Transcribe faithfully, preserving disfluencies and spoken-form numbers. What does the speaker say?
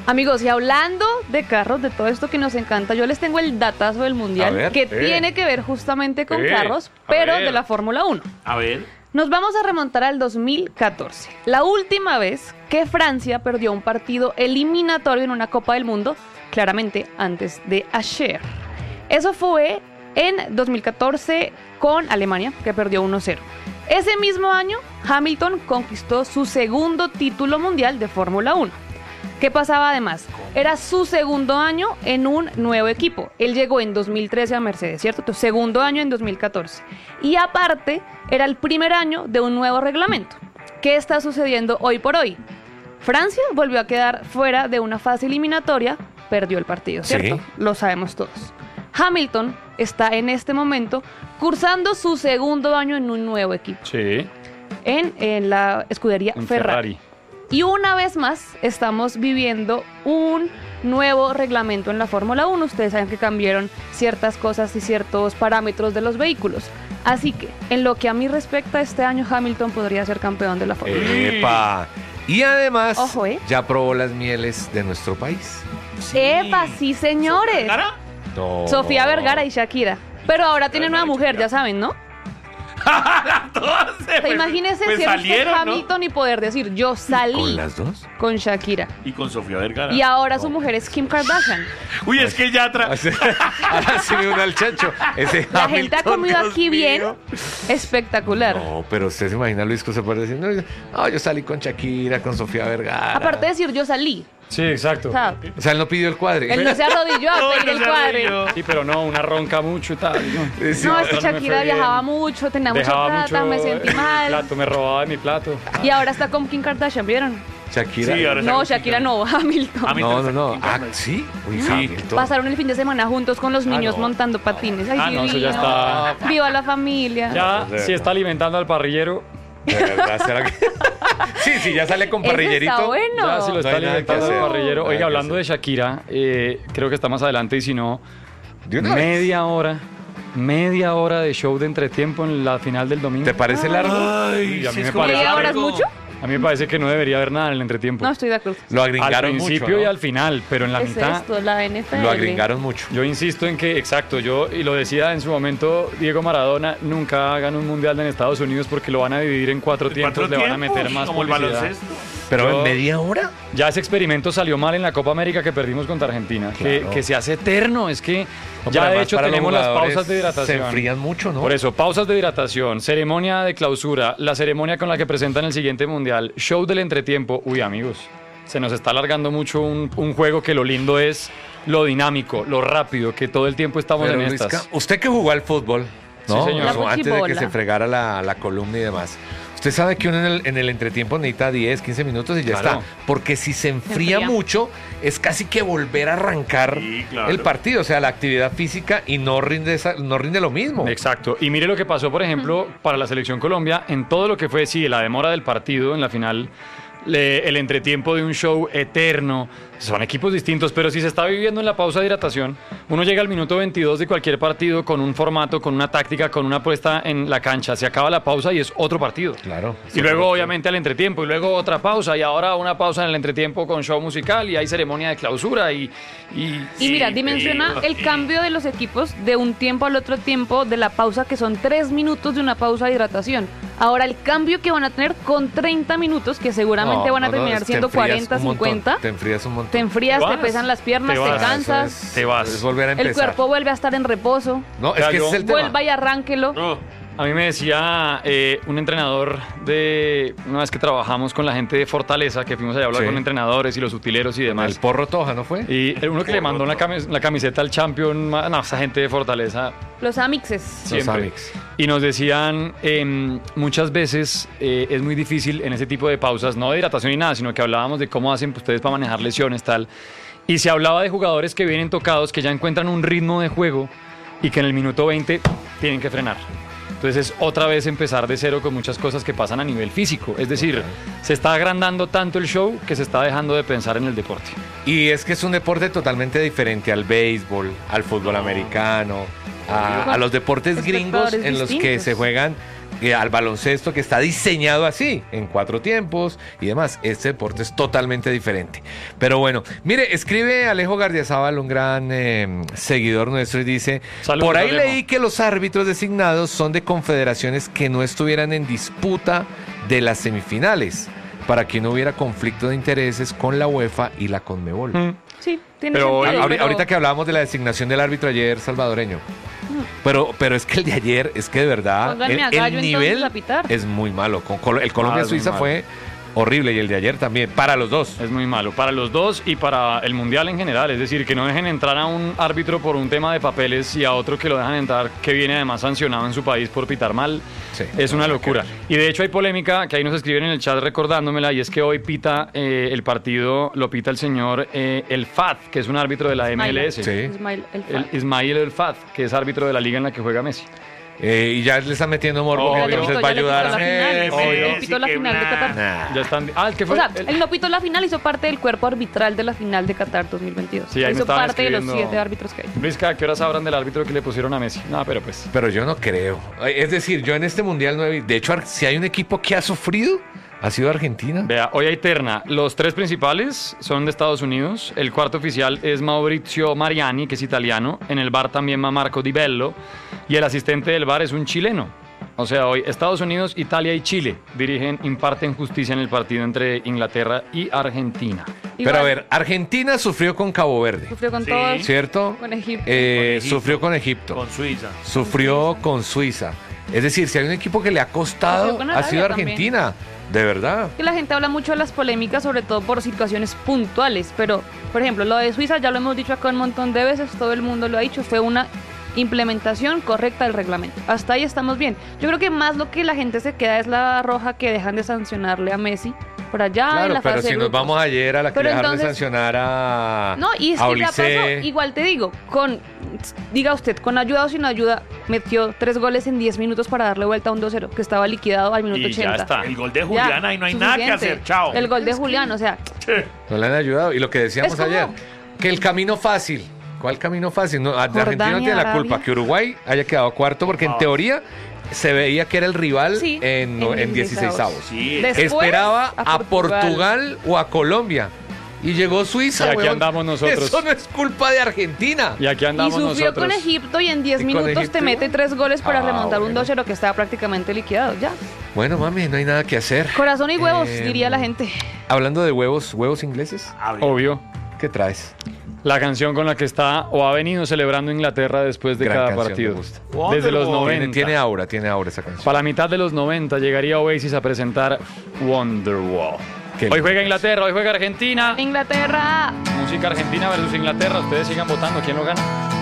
Amigos, y hablando de carros, de todo esto que nos encanta, yo les tengo el datazo del Mundial ver, que eh. tiene que ver justamente con Eh, carros, a pero ver. de la Fórmula uno. A ver. Nos vamos a remontar al dos mil catorce, la última vez que Francia perdió un partido eliminatorio en una Copa del Mundo, claramente antes de ayer. Eso fue en dos mil catorce con Alemania, que perdió uno cero. Ese mismo año, Hamilton conquistó su segundo título mundial de Fórmula uno. ¿Qué pasaba además? Era su segundo año en un nuevo equipo. Él llegó en dos mil trece a Mercedes, ¿cierto? Tu segundo año en dos mil catorce. Y aparte, era el primer año de un nuevo reglamento. ¿Qué está sucediendo hoy por hoy? Francia volvió a quedar fuera de una fase eliminatoria, perdió el partido, ¿cierto? Sí. Lo sabemos todos. Hamilton está en este momento cursando su segundo año en un nuevo equipo, Sí. en, en la escudería Un Ferrari. Ferrari. Y una vez más estamos viviendo un nuevo reglamento en la Fórmula uno. Ustedes saben que cambiaron ciertas cosas y ciertos parámetros de los vehículos. Así que, en lo que a mí respecta, este año Hamilton podría ser campeón de la Fórmula uno. ¡Epa! Y además, Ojo, ¿eh? ya probó las mieles de nuestro país. ¡Epa, sí, señores! ¿Cara? No. Sofía Vergara y Shakira. Pero ahora tiene nueva mujer, ya saben, ¿no? Todas se- O sea, pues- imagínese pues ser usted salieron, ¿no? Hamilton y poder decir, yo salí ¿Con las dos? con Shakira. Y con Sofía Vergara. Y ahora su mujer es Kim Kardashian. Uy, es que ya tra... Ahora sí me une al chancho. Ese La gente ha Hamilton, comido Dios aquí bien. mío. Espectacular. No, pero usted se imagina, Luis, que se puede decir, no, no, yo salí con Shakira, con Sofía Vergara. Aparte de decir, yo salí. Sí, exacto. O sea, O sea, él no pidió el cuadre. él no se arrodilló a No, pedir no el se cuadre. arrodilló. Sí, pero no, una ronca mucho y tal. ¿no? Eh, sí, No, es que otra no me Shakira fue bien. viajaba mucho, tenía mucha Dejaba plata, mucho me sentí el mal. plato, me robaba de mi plato. Y ahora está con Kim Kardashian, ¿vieron? Shakira. Sí, ahora está No, con Shakira Kim no, Hamilton. Hamilton No, no, está no. con Kim Ah, Kardashian. sí. Uy, Sí. Hamilton. Pasaron el fin de semana juntos con los niños no. montando patines. Ay, Ah, no, eso divino. ya está. Viva la familia. Ya, pues, si está alimentando al parrillero, De verdad, ¿será que? Sí, sí, ya sale con Ese parrillerito. está bueno. ya si lo No está hay nada que alimentando al hacer. parrillero. Nada que Oiga, hablando de hacer. Shakira, eh, creo que está más adelante y si no, ¿De una vez? media hora, media hora de show de entretiempo en la final del domingo. ¿Te parece largo? Ay, Uy, a mí sí, me es como parece ¿Media hora es largo. mucho? A mí me parece que no debería haber nada en el entretiempo. No, estoy de acuerdo. Lo al agringaron principio mucho, ¿no? y al final, pero en la ¿Qué es mitad. esto? La N F L. Lo agringaron mucho. Yo insisto en que, exacto, yo, y lo decía en su momento Diego Maradona, nunca hagan un mundial en Estados Unidos porque lo van a dividir en cuatro tiempos, ¿Cuatro le van a tiempos? meter más Como el publicidad. baloncesto. ¿Pero Yo- en media hora? Ya ese experimento salió mal en la Copa América que perdimos contra Argentina, que, Claro. que se hace eterno, es que No, ya pero de además hecho para los tenemos las jugadores pausas de hidratación. Se enfrían mucho, ¿no? Por eso, pausas de hidratación, ceremonia de clausura, la ceremonia con la que presentan el siguiente mundial, show del entretiempo. Uy, amigos, se nos está alargando mucho un, un juego que lo lindo es lo dinámico, lo rápido, que todo el tiempo estamos Pero, en Luisca, estas. usted que jugó al fútbol, ¿no? Sí, señor. La Eso, antes de que fuchibola. se fregara la, la columna y demás. Usted sabe que uno en el, en el entretiempo necesita diez, quince minutos y ya Claro. está. Porque si se enfría, enfría. mucho, es casi que volver a arrancar Sí, claro. el partido. O sea, la actividad física y no rinde, esa- no rinde lo mismo. Exacto. Y mire lo que pasó, por ejemplo, para la selección Colombia, en todo lo que fue, sí, la demora del partido en la final, le- el entretiempo de un show eterno. Son equipos distintos, pero si se está viviendo en la pausa de hidratación, uno llega al minuto veintidós de cualquier partido con un formato, con una táctica, con una puesta en la cancha. Se acaba la pausa y es otro partido. Claro. Y luego, obviamente, al entretiempo, y luego otra pausa, y ahora una pausa en el entretiempo con show musical, y hay ceremonia de clausura, y... y Y mira, Sí, dimensiona pero- el cambio de los equipos de un tiempo al otro tiempo de la pausa, que son tres minutos de una pausa de hidratación. Ahora el cambio que van a tener con treinta minutos, que seguramente No, van a no, no, terminar te siendo enfrías cuarenta, un montón, cincuenta. Te enfrías un montón. Te enfrías, Te te vas, pesan las piernas, te te, vas, cansas, Eso es- Te vas. Es volver a empezar. el cuerpo vuelve a estar en reposo, No, es Ya, que ese yo- es el tema. vuelva y arránquelo. No. A mí me decía eh, un entrenador de una vez que trabajamos con la gente de Fortaleza, que fuimos allá a hablar Sí. con entrenadores y los utileros y El demás. porro Toja, ¿no fue? Y uno que le mandó una camis- la camiseta al champion, ma- no, esa gente de Fortaleza, Los amixes. siempre. Amix. Y nos decían, em, muchas veces eh, es muy difícil en ese tipo de pausas, no de hidratación ni nada, sino que hablábamos de cómo hacen ustedes para manejar lesiones, tal. Y se hablaba de jugadores que vienen tocados, que ya encuentran un ritmo de juego y que en el minuto veinte tienen que frenar. Entonces es otra vez empezar de cero con muchas cosas que pasan a nivel físico. Es decir, se está agrandando tanto el show que se está dejando de pensar en el deporte. Y es que es un deporte totalmente diferente al béisbol, al fútbol americano, a, a los deportes gringos Espectadores en los que distintos. se juegan eh, al baloncesto que está diseñado así, en cuatro tiempos y demás. Este deporte es totalmente diferente. Pero bueno, mire, escribe Alejo Gardiazabal, un gran eh, seguidor nuestro, y dice, Saludos, por ahí Alejo. leí que los árbitros designados son de confederaciones que no estuvieran en disputa de las semifinales, para que no hubiera conflicto de intereses con la UEFA y la Conmebol. Mm. Sí, tiene Pero sentido. Ahori- pero- Ahorita que hablábamos de la designación del árbitro ayer salvadoreño. Pero, pero es que el de ayer, es que de verdad, Pónganme el, a el Gallo, entonces, nivel a pitar. es muy malo. Con Col- el Ah, Colombia-Suiza es muy fue horrible y el de ayer también, para los dos. Es muy malo para los dos y para el mundial en general. Es decir, que no dejen entrar a un árbitro por un tema de papeles y a otro que lo dejan entrar que viene además sancionado en su país por pitar mal. Sí. Es una locura. Y de hecho hay polémica que ahí nos escriben en el chat recordándomela, y es que hoy pita eh, el partido, lo pita el señor eh, El Fat, que es un árbitro de la M L S. Sí. Ismael El El Fat. Ismail El Fat, que es árbitro de la liga en la que juega Messi. Eh, y ya le están metiendo morbo, Obvio. que Ya le entonces pitó, va a ya le pitó ayudar la a final. Eh, Él Messi, pitó la que final de nada. Qatar. Nah. Ya están. Ah, que O fue. sea, el- él no pitó la final, hizo parte del cuerpo arbitral de la final de Qatar dos mil veintidós. Sí, ahí me hizo estaban parte de los escribiendo- siete árbitros que hay. Luis, ¿a qué horas sabrán del árbitro que le pusieron a Messi? No, pero pues. Pero yo no creo. Es decir, yo en este mundial no he vi- De hecho, ar- si hay un equipo que ha sufrido, ha sido Argentina. Vea, hoy hay terna. Los tres principales son de Estados Unidos. El cuarto oficial es Maurizio Mariani, que es italiano. En el bar también va Marco Di Bello. Y el asistente del bar es un chileno. O sea, hoy Estados Unidos, Italia y Chile dirigen, imparten justicia en el partido entre Inglaterra y Argentina. Pero Igual, a ver, Argentina sufrió con Cabo Verde, sufrió con Sí. todos. ¿cierto? Con Egipto. Eh, Con Egipto. Sufrió con Egipto. Con Suiza. Sufrió con Suiza. Es decir, si hay un equipo que le ha costado, Sufrió con ha Arabia sido también. Argentina. De verdad. Que la gente habla mucho de las polémicas, sobre todo por situaciones puntuales, pero, por ejemplo, lo de Suiza ya lo hemos dicho acá un montón de veces, todo el mundo lo ha dicho, fue una implementación correcta del reglamento. Hasta ahí estamos bien. Yo creo que más lo que la gente se queda es la roja que dejan de sancionarle a Messi por allá en Claro, la pero fase si de nos grupos. vamos ayer a la que Pero dejaron de entonces- sancionar a No, y es a que ya pasó, Olise. igual te digo, con, diga usted, con ayuda o sin ayuda, metió tres goles en diez minutos para darle vuelta a un dos cero, que estaba liquidado al minuto Y ya ochenta. está. El gol de Ya, Juliana y no hay nada que suficiente. hacer. Chao. El gol de Julián, o sea, No le han ayudado. Y lo que decíamos Es como- ayer, que el camino fácil. ¿Cuál camino fácil? No, Argentina no Jordania, tiene la Arabia. culpa que Uruguay haya quedado cuarto, porque en Ah. teoría se veía que era el rival Sí, en, en en dieciseisavos. Sí. Después, Esperaba a a Portugal. o a Colombia. Y llegó Suiza. Y aquí weón. andamos nosotros. Eso no es culpa de Argentina. Y aquí y andamos sufrió nosotros. con Egipto y en diez Y con minutos Egipto te mete igual. tres goles para Ah, remontar un bueno. dos cero que estaba prácticamente liquidado, ya. Bueno, mami, no hay nada que hacer. Corazón y huevos, Eh, diría la gente. Hablando de huevos, huevos ingleses, Hable. Obvio. ¿qué traes? La canción con la que está o ha venido celebrando Inglaterra después de Gran cada canción, partido. me gusta. Desde los Wonderwall. Tiene, noventa. tiene aura, tiene aura esa canción. Para la mitad de los noventa llegaría Oasis a presentar Wonderwall. Qué Hoy lindo. juega Inglaterra, hoy juega Argentina. Inglaterra. Música argentina versus Inglaterra. Ustedes sigan votando. ¿Quién lo gana?